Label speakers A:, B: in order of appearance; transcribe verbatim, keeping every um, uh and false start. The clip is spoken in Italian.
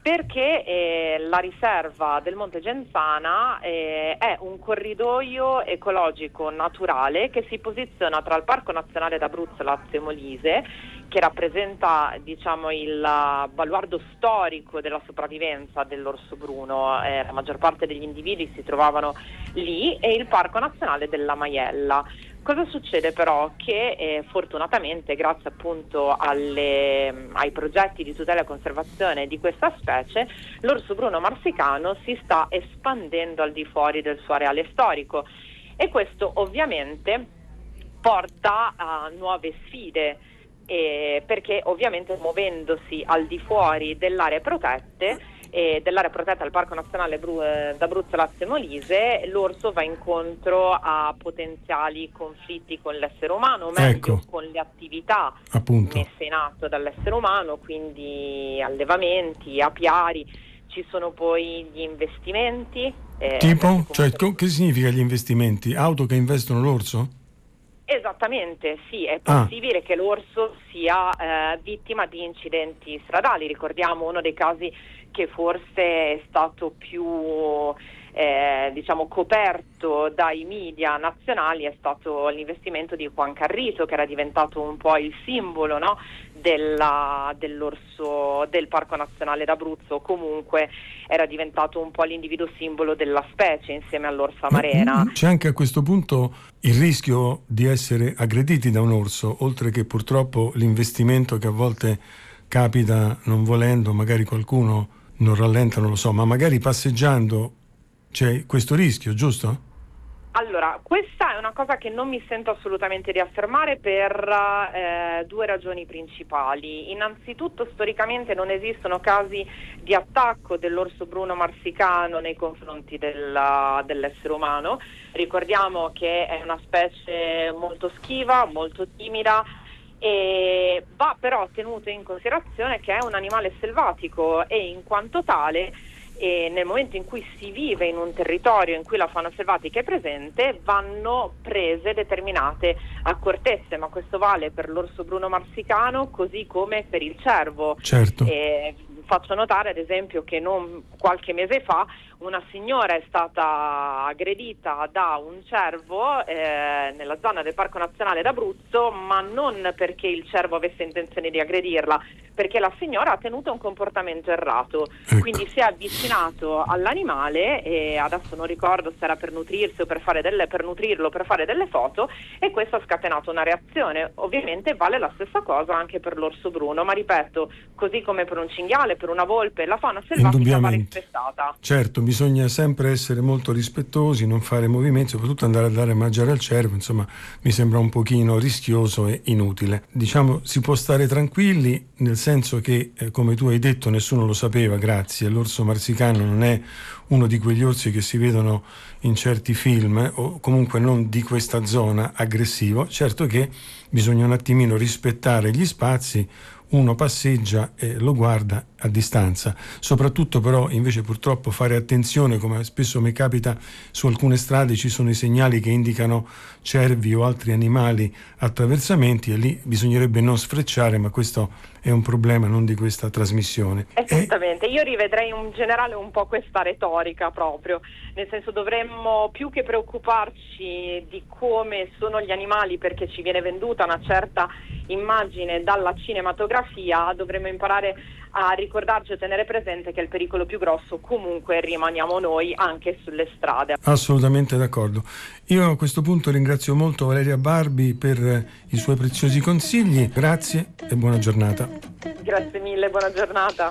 A: Perché eh, la riserva del Monte Genzana eh, è un corridoio ecologico naturale che si posiziona tra il Parco Nazionale d'Abruzzo, Lazio e Molise, che rappresenta, diciamo, il baluardo storico della sopravvivenza dell'orso bruno. Eh, la maggior parte degli individui si trovavano lì, e il Parco Nazionale della Maiella. Cosa succede però? Che eh, fortunatamente, grazie appunto alle, ai progetti di tutela e conservazione di questa specie, l'orso bruno marsicano si sta espandendo al di fuori del suo areale storico, e questo ovviamente porta a nuove sfide, eh, perché ovviamente muovendosi al di fuori delle aree protette, e dell'area protetta del Parco Nazionale Bru- d'Abruzzo, Lazio e Molise, l'orso va incontro a potenziali conflitti con l'essere umano, o meglio
B: ecco,
A: con le attività
B: appunto
A: messe in atto dall'essere umano, quindi allevamenti, apiari. Ci sono poi gli investimenti. Eh,
B: tipo? Cioè, co- che significa gli investimenti? Auto che investono l'orso?
A: Esattamente, sì, è possibile ah. che l'orso sia eh, vittima di incidenti stradali. Ricordiamo uno dei casi che forse è stato più eh, diciamo coperto dai media nazionali, è stato l'investimento di Juan Carrito, che era diventato un po' il simbolo, no, della, dell'orso del Parco Nazionale d'Abruzzo. Comunque era diventato un po' l'individuo simbolo della specie insieme all'orsa marena.
B: C'è anche a questo punto il rischio di essere aggrediti da un orso, oltre che purtroppo l'investimento che a volte capita non volendo, magari qualcuno non rallenta, non lo so, ma magari passeggiando c'è questo rischio, giusto?
A: Allora, questa è una cosa che non mi sento assolutamente di affermare per eh, due ragioni principali. Innanzitutto, storicamente non esistono casi di attacco dell'orso bruno marsicano nei confronti della, dell'essere umano. Ricordiamo che è una specie molto schiva, molto timida, e va però tenuto in considerazione che è un animale selvatico, e in quanto tale, e nel momento in cui si vive in un territorio in cui la fauna selvatica è presente, vanno prese determinate accortezze, ma questo vale per l'orso bruno marsicano così come per il cervo.
B: Certo.
A: E faccio notare ad esempio che non qualche mese fa una signora è stata aggredita da un cervo eh, nella zona del Parco Nazionale d'Abruzzo, ma non perché il cervo avesse intenzione di aggredirla, perché la signora ha tenuto un comportamento errato.
B: Ecco.
A: Quindi si è avvicinato all'animale, e adesso non ricordo se era per nutrirsi o per fare delle, per nutrirlo o per fare delle foto, e questo ha scatenato una reazione. Ovviamente vale la stessa cosa anche per l'orso bruno, ma ripeto, così come per un cinghiale, per una volpe, la fauna selvatica va rispettata.
B: Certo, bisogna sempre essere molto rispettosi, non fare movimenti, soprattutto andare a dare a mangiare al cervo, insomma, mi sembra un pochino rischioso e inutile. Diciamo, si può stare tranquilli, nel senso che, eh, come tu hai detto, nessuno lo sapeva, grazie, l'orso marsicano non è uno di quegli orsi che si vedono in certi film, eh, o comunque non di questa zona, aggressivo. Certo che bisogna un attimino rispettare gli spazi, uno passeggia e lo guarda a distanza, soprattutto però invece purtroppo fare attenzione, come spesso mi capita su alcune strade ci sono i segnali che indicano cervi o altri animali attraversamenti, e lì bisognerebbe non sfrecciare, ma questo è un problema non di questa trasmissione.
A: Esattamente, e... io rivedrei in generale un po' questa retorica proprio, nel senso dovremmo più che preoccuparci di come sono gli animali perché ci viene venduta una certa immagine dalla cinematografia, dovremmo imparare a ricordarci e tenere presente che il pericolo più grosso comunque rimaniamo noi anche sulle strade.
B: Assolutamente d'accordo. Io a questo punto ringrazio molto Valeria Barbi per i suoi preziosi consigli, grazie e buona giornata.
A: Grazie mille, buona giornata.